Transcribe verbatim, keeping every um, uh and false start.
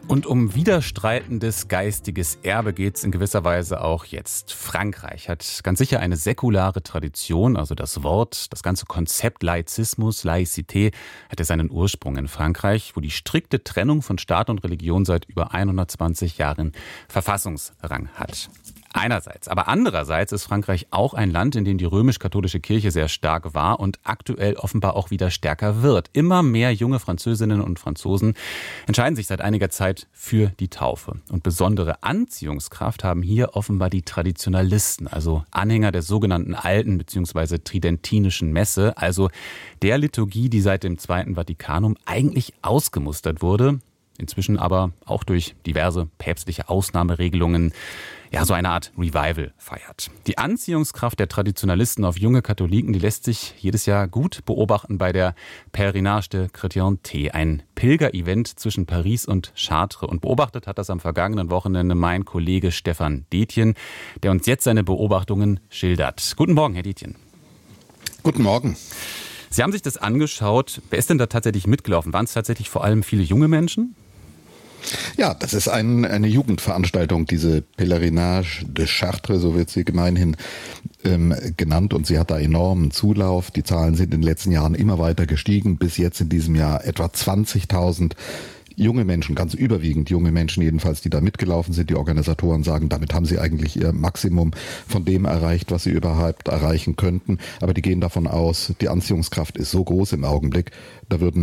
Und um widerstreitendes geistiges Erbe geht es in gewisser Weise auch jetzt. Frankreich hat ganz sicher eine säkulare Tradition, also das Wort, das ganze Konzept Laizismus, Laïcité, hatte seinen Ursprung in Frankreich, wo die strikte Trennung von Staat und Religion seit über hundertzwanzig Jahren Verfassungsrang hat. Einerseits. Aber andererseits ist Frankreich auch ein Land, in dem die römisch-katholische Kirche sehr stark war und aktuell offenbar auch wieder stärker wird. Immer mehr junge Französinnen und Franzosen entscheiden sich seit einiger Zeit für die Taufe. Und besondere Anziehungskraft haben hier offenbar die Traditionalisten, also Anhänger der sogenannten alten bzw. tridentinischen Messe, also der Liturgie, die seit dem Zweiten Vatikanum eigentlich ausgemustert wurde, inzwischen aber auch durch diverse päpstliche Ausnahmeregelungen ja so eine Art Revival feiert. Die Anziehungskraft der Traditionalisten auf junge Katholiken, die lässt sich jedes Jahr gut beobachten bei der Pèlerinage de Chrétienté, ein Pilgerevent zwischen Paris und Chartres. Und beobachtet hat das am vergangenen Wochenende mein Kollege Stefan Detjen, der uns jetzt seine Beobachtungen schildert. Guten Morgen, Herr Detjen. Guten Morgen. Sie haben sich das angeschaut. Wer ist denn da tatsächlich mitgelaufen? Waren es tatsächlich vor allem viele junge Menschen? Ja, das ist ein, eine Jugendveranstaltung, diese Pèlerinage de Chartres, so wird sie gemeinhin ähm, genannt. Und sie hat da enormen Zulauf. Die Zahlen sind in den letzten Jahren immer weiter gestiegen. Bis jetzt in diesem Jahr etwa zwanzigtausend junge Menschen, ganz überwiegend junge Menschen jedenfalls, die da mitgelaufen sind. Die Organisatoren sagen, damit haben sie eigentlich ihr Maximum von dem erreicht, was sie überhaupt erreichen könnten. Aber die gehen davon aus, die Anziehungskraft ist so groß im Augenblick, da würden